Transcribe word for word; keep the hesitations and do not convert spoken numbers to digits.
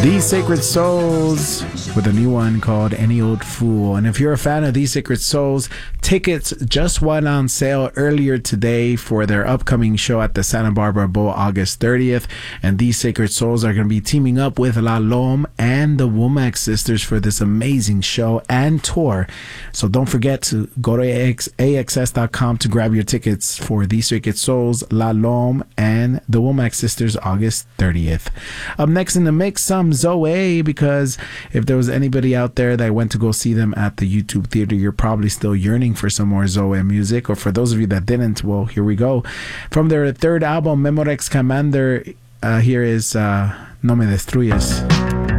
These Sacred Souls with a new one called Any Old Fool. And if you're a fan of These Sacred Souls, tickets just went on sale earlier today for their upcoming show at the Santa Barbara Bowl August thirtieth. And These Sacred Souls are going to be teaming up with La Lome and the Womack Sisters for this amazing show and tour. So don't forget to go to A X S dot com to grab your tickets for These Sacred Souls, La Lome, and the Womack Sisters August thirtieth. Up next in the mix, some Zoe, because if there was anybody out there that went to go see them at the YouTube Theater, you're probably still yearning for some more Zoe music. Or for those of you that didn't, well, here we go. From their third album, Memorex Commander, uh, here is uh, No Me Destruyes.